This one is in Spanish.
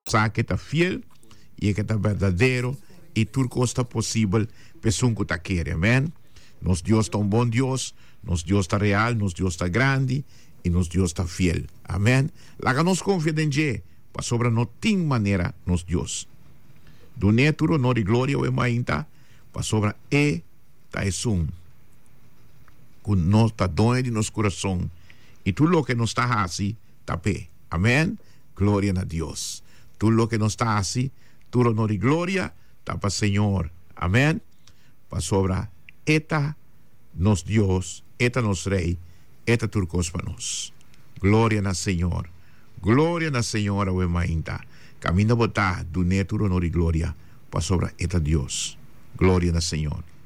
que está fiel y que está verdadero y tu cosa posible pesunco ta quiere, amén. Nos Dios está un buen Dios, nos Dios está real, nos Dios está grande y nos Dios está fiel, amén. La que nos confía en Dios, para sobre no tin manera nos Dios. Doneturo, honor y gloria, o mainta, para sobre ta es un, con nos ta doy de nos corazón, y tú lo que nos está así, tapé, amén. Gloria a Dios. Tú lo que nos está así, tu honor y gloria, tapa Señor, amén. Para sobre eta nos Dios, eta nos Rey, eta turcos para nos. Gloria al Señor. Gloria al Señor, we mainta. Camino botar, duné tu honor y gloria, para sobre eta Dios. Gloria al Señor.